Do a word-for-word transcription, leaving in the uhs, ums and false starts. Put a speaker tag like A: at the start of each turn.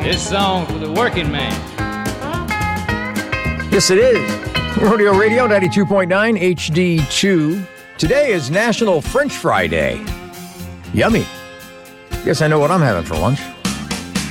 A: This song for the working man.
B: Yes, it is. Rodeo Radio ninety-two point nine H D two. Today is National French Fry Day. Yummy. Guess I know what I'm having for lunch.